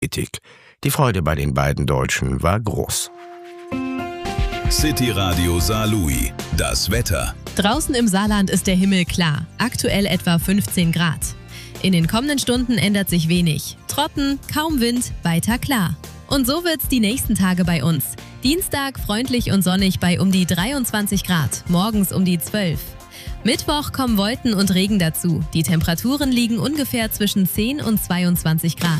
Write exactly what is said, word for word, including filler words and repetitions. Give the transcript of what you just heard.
Ethik. Die Freude bei den beiden Deutschen war groß. City Radio Saarlouis. Das Wetter. Draußen im Saarland ist der Himmel klar. Aktuell etwa fünfzehn Grad. In den kommenden Stunden ändert sich wenig. Trocken, kaum Wind, weiter klar. Und so wird's die nächsten Tage bei uns. Dienstag freundlich und sonnig bei um die dreiundzwanzig Grad, morgens um die zwölf. Mittwoch kommen Wolken und Regen dazu. Die Temperaturen liegen ungefähr zwischen zehn und zweiundzwanzig Grad.